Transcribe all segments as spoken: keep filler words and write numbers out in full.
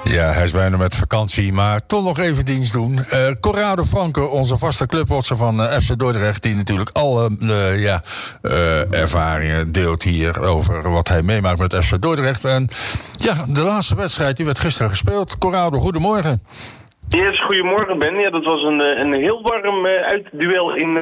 Ja, hij is bijna met vakantie, maar toch nog even dienst doen. Uh, Corrado Franke, onze vaste clubwatcher van uh, F C Dordrecht, die natuurlijk alle uh, ja, uh, ervaringen deelt hier over wat hij meemaakt met F C Dordrecht. En ja, de laatste wedstrijd die werd gisteren gespeeld. Corrado, goedemorgen. Yes, goedemorgen Ben. Ja, dat was een, een heel warm uh, uitduel in...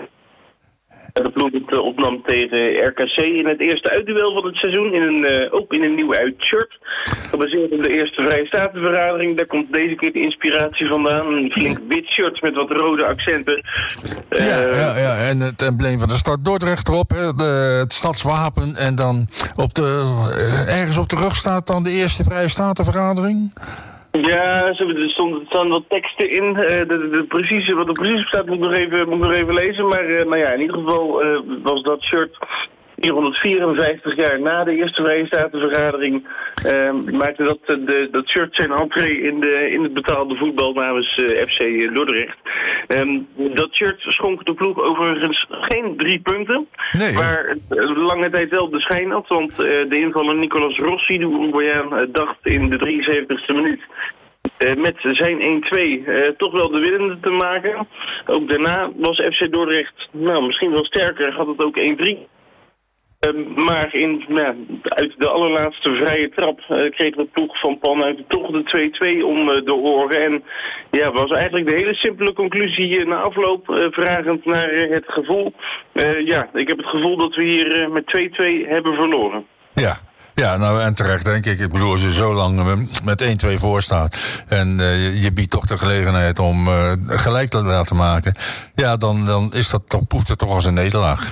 De ploeg het opnam tegen R K C in het eerste uitduel van het seizoen. In een, uh, ook in een nieuw uitshirt. Gebaseerd op de eerste Vrije Statenvergadering. Daar komt deze keer de inspiratie vandaan. Een flink wit shirt met wat rode accenten. Ja, uh, ja, ja, en het embleem van de stad Dordrecht erop. De, het stadswapen. En dan op de, ergens op de rug staat dan de eerste Vrije Statenvergadering. Ja, er staan wat teksten in. Uh, de, de, de precieze, wat er precies staat moet ik nog even, moet ik nog even lezen. Maar uh, nou ja, in ieder geval uh, was dat shirt vierhonderdvierenvijftig jaar na de eerste Vrije Statenvergadering. Uh, maakte dat, de, dat shirt zijn entree in, de, in het betaalde voetbal namens uh, F C Dordrecht. Um, dat shirt schonk de ploeg overigens geen drie punten. Nee, maar uh, lange tijd wel de schijn had. Want uh, de invaller Nicolas Rossi, de Uruguayaan, uh, dacht in de drieënzeventigste minuut... Uh, met zijn één-twee uh, toch wel de winnende te maken. Ook daarna was F C Dordrecht nou, misschien wel sterker, had het ook één-drie. Uh, maar in, nou, uit de allerlaatste vrije trap uh, kreeg de ploeg van Pan toch de twee-twee om uh, de oren. En ja, was eigenlijk de hele simpele conclusie uh, na afloop, uh, vragend naar uh, het gevoel. Uh, ja, ik heb het gevoel dat we hier uh, met twee-twee hebben verloren. Ja. Ja, nou en terecht denk ik. Ik bedoel, als je zo lang met één-twee voor staat en uh, je biedt toch de gelegenheid om uh, gelijk te laten maken, ja, dan, dan is dat toch, proeft het toch als een nederlaag.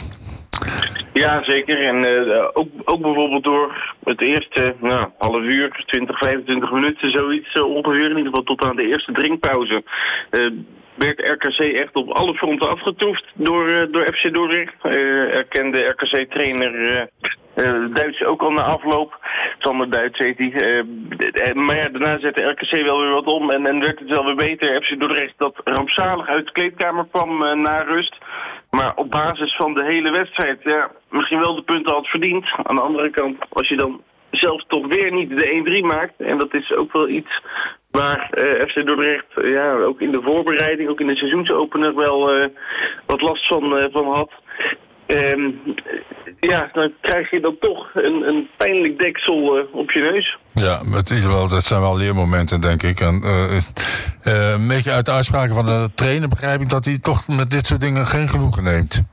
Ja, zeker. En uh, ook, ook bijvoorbeeld door het eerste nou, half uur, twintig, vijfentwintig minuten, zoiets uh, ongeveer, in ieder geval tot aan de eerste drinkpauze. Uh, werd R K C echt op alle fronten afgetroefd door, uh, door F C Dordrecht. Uh, erkende R K C-trainer uh, uh, Duits ook al na afloop. Sander Duits heet hij. Uh, maar ja, daarna zette R K C wel weer wat om en, en werd het wel weer beter. F C Dordrecht dat rampzalig uit de kleedkamer kwam uh, na rust. Maar op basis van de hele wedstrijd, ja, misschien wel de punten had verdiend. Aan de andere kant, als je dan zelf toch weer niet de één-drie maakt, en dat is ook wel iets waar uh, F C Dordrecht uh, ja, ook in de voorbereiding, ook in de seizoensopener wel uh, wat last van, uh, van had. Um, ja, dan krijg je dan toch een, een pijnlijk deksel uh, op je neus. Ja, het is wel, dat zijn wel leermomenten, denk ik. En, uh, uh, een beetje uit de uitspraken van de trainer begrijp ik dat hij toch met dit soort dingen geen genoegen neemt.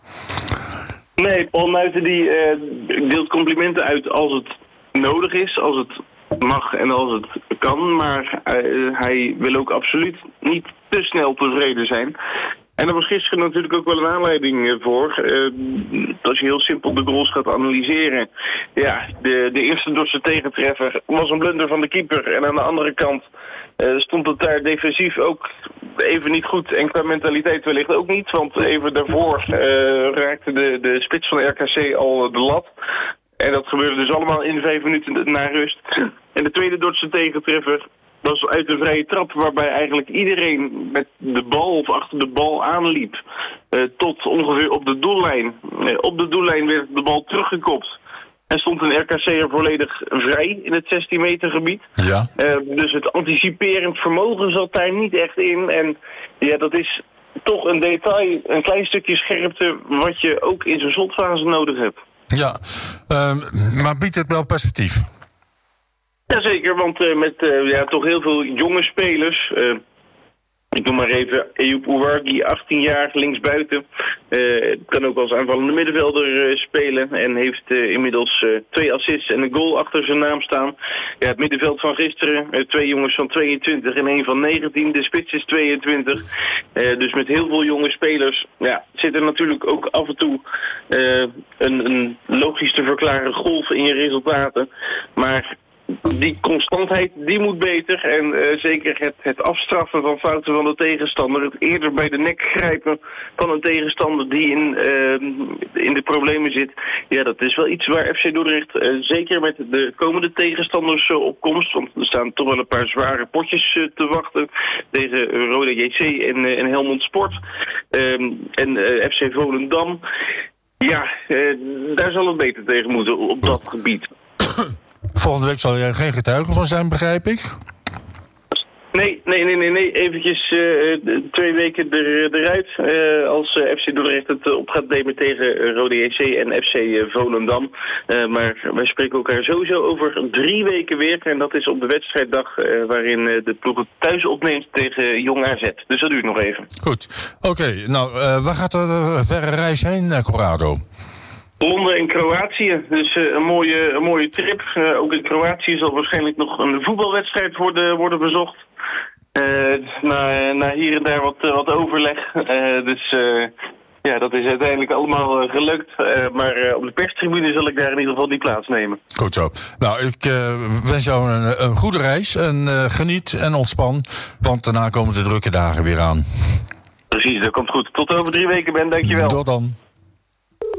Nee, Paul Nuiten die uh, deelt complimenten uit als het nodig is, als het mag en als het kan. Maar uh, hij wil ook absoluut niet te snel tevreden zijn. En er was gisteren natuurlijk ook wel een aanleiding voor. Uh, als je heel simpel de goals gaat analyseren. Ja, de, de eerste Dordtse tegentreffer was een blunder van de keeper. En aan de andere kant uh, stond het daar defensief ook even niet goed. En qua mentaliteit wellicht ook niet. Want even daarvoor uh, raakte de, de spits van R K C al de lat. En dat gebeurde dus allemaal in vijf minuten na rust. En de tweede Dordtse tegentreffer was uit een vrije trap waarbij eigenlijk iedereen met de bal of achter de bal aanliep. Uh, tot ongeveer op de doellijn. Uh, op de doellijn werd de bal teruggekopt. En stond een R K C'er volledig vrij in het zestien meter gebied. Ja. Uh, dus het anticiperend vermogen zat daar niet echt in. En ja, dat is toch een detail, een klein stukje scherpte wat je ook in zo'n slotfase nodig hebt. Ja, uh, maar biedt het wel perspectief? Jazeker, want uh, met uh, ja, toch heel veel jonge spelers. Uh, ik noem maar even Eyoub Ouargui, achttien jaar, linksbuiten. Uh, kan ook als aanvallende middenvelder uh, spelen. En heeft uh, inmiddels uh, twee assists en een goal achter zijn naam staan. Ja, het middenveld van gisteren, uh, twee jongens van tweeëntwintig en één van negentien. De spits is tweeëntwintig. Uh, dus met heel veel jonge spelers ja, zit er natuurlijk ook af en toe uh, een, een logisch te verklaren golf in je resultaten. Maar die constantheid, die moet beter. En uh, zeker het, het afstraffen van fouten van de tegenstander. Het eerder bij de nek grijpen van een tegenstander die in, uh, in de problemen zit. Ja, dat is wel iets waar F C Dordrecht uh, zeker met de komende tegenstanders uh, op komst. Want er staan toch wel een paar zware potjes uh, te wachten. Tegen Roda J C en, uh, en Helmond Sport. Um, en uh, F C Volendam. Ja, uh, daar zal het beter tegen moeten op dat gebied. Volgende week zal jij geen getuige van zijn, begrijp ik? Nee, nee, nee, nee, nee. Eventjes uh, twee weken er, eruit. Uh, als uh, F C Dordrecht het uh, op gaat nemen tegen uh, Rode J C en F C uh, Volendam. Uh, maar wij spreken elkaar sowieso over drie weken weer. En dat is op de wedstrijddag uh, waarin uh, de ploeg het thuis opneemt tegen Jong A Z. Dus dat duurt nog even. Goed. Oké, okay, nou, uh, waar gaat de uh, verre reis heen, uh, Corrado? Londen en Kroatië, dus uh, een, mooie, een mooie trip. Uh, ook in Kroatië zal waarschijnlijk nog een voetbalwedstrijd worden, worden bezocht. Uh, na, na hier en daar wat, uh, wat overleg. Uh, dus uh, ja, dat is uiteindelijk allemaal uh, gelukt. Uh, maar uh, op de perstribune zal ik daar in ieder geval niet plaatsnemen. Goed zo. Nou, ik uh, wens jou een, een goede reis. En uh, geniet en ontspan. Want daarna komen de drukke dagen weer aan. Precies, dat komt goed. Tot over drie weken, Ben. Dankjewel. Tot dan.